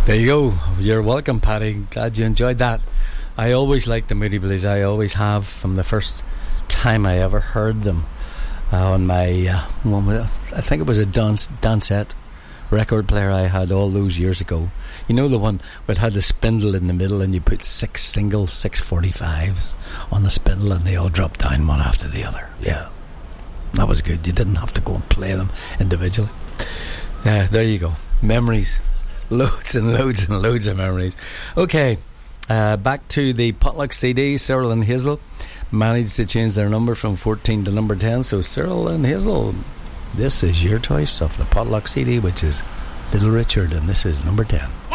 There you go. You're welcome, Paddy. Glad you enjoyed that. I always liked the Moody Blues. I always have, from the first time I ever heard them on my I think it was a Dansette record player I had all those years ago. You know, the one where it had the spindle in the middle and you put 6 single 645s on the spindle and they all dropped down one after the other. Yeah, that was good. You didn't have to go and play them individually. There you go. Memories. Loads and loads and loads of memories. Okay, back to the Potluck CD. Cyril and Hazel managed to change their number from 14 to number 10. So Cyril and Hazel, this is your choice of the Potluck CD, which is Little Richard, and this is number 10.